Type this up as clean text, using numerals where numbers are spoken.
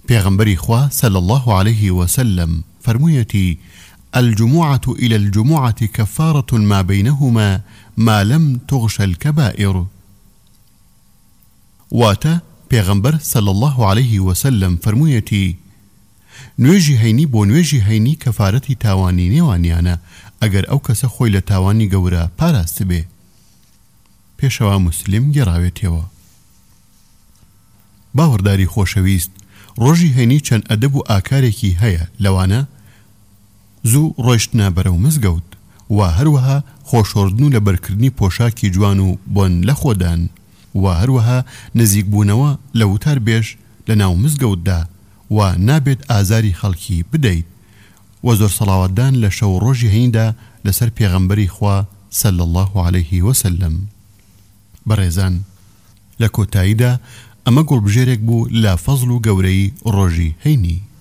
پیغمبری خوا صلی الله عليه وسلم فرموویەتی: الجمعة إلى الجمعة كفارة ما بينهما ما لم تغش الكبائر. واتە پیغمبر صلی الله عليه وسلم فرموویەتی: نوێژی هەینی بۆ نوێژی هەینی کەفارەتی تاوانی نێوانیانە ئەگەر ئەو کەسە خۆی لە تاوانی گەورە پاراست بێ. پێشەوە مسلم گێڕاوێتەوە. باوەڕداری خۆشەویست، ڕۆژی هەینی چەند ئەدەب و ئاکارێکی هەیە، لەوانە زوو ڕۆیشتنە بەرەو مزگەوت و هەروەها خۆشۆردن و لەبەرکردنی پۆشاکی جوان و بۆن لە خۆدان و هەروەها نزیک بوونەوە لە وتار بێژ لە ناو مزگەوتدا و نابێت ئازاری خەڵکی بدەیت و زۆر سەڵاوەتدان لە شەو ڕۆژی هەیندا لەسەر پێغەمبەری خوا صلی الله عليه وسلم. بەڕێزان، لە کۆتاییدا ئەمە گوڵبژێرێک بوو لە فەزڵ و گەورەی ڕۆژی هەینی.